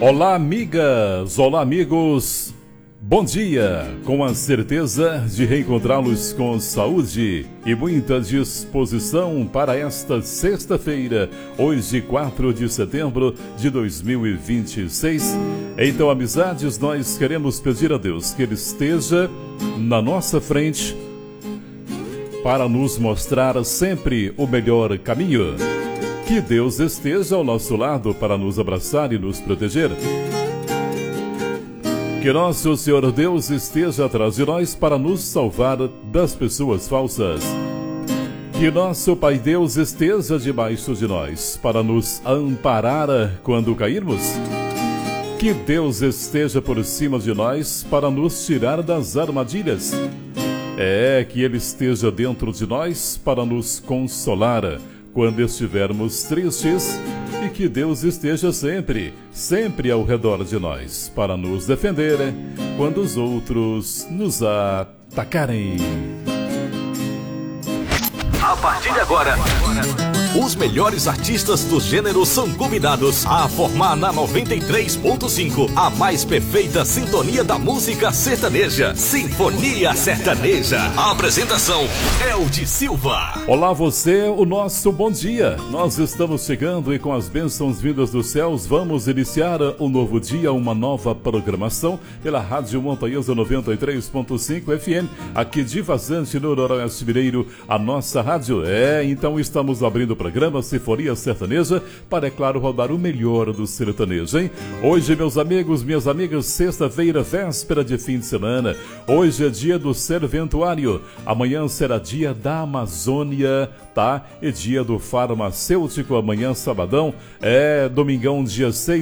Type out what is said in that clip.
Olá, amigas! Olá, amigos! Bom dia! Com a certeza de reencontrá-los com saúde e muita disposição para esta sexta-feira, hoje, 4 de setembro de 2026. Então, amizades, nós queremos pedir a Deus que Ele esteja na nossa frente para nos mostrar sempre o melhor caminho. Que Deus esteja ao nosso lado para nos abraçar e nos proteger. Que nosso Senhor Deus esteja atrás de nós para nos salvar das pessoas falsas. Que nosso Pai Deus esteja debaixo de nós para nos amparar quando cairmos. Que Deus esteja por cima de nós para nos tirar das armadilhas. Que Ele esteja dentro de nós para nos consolar quando estivermos tristes, e que Deus esteja sempre ao redor de nós, para nos defender quando os outros nos atacarem. A partir de agora, os melhores artistas do gênero são convidados a formar na 93.5 a mais perfeita sintonia da música sertaneja, Sinfonia Sertaneja. A apresentação, Eldi Silva. Olá você, o nosso bom dia. Nós estamos chegando e com as bênçãos vindas dos céus vamos iniciar um novo dia, uma nova programação pela Rádio Montanhesa 93.5 FM, aqui de Vazante, no Noroeste Mineiro, a nossa rádio. Então estamos abrindo o programa Sinfonia Sertaneja para, é claro, rodar o melhor do sertanejo, hein? Hoje, meus amigos, minhas amigas, sexta-feira, véspera de fim de semana. Hoje é dia do serventuário. Amanhã será dia da Amazônia, tá? E dia do farmacêutico. Amanhã, sabadão, domingão, dia 6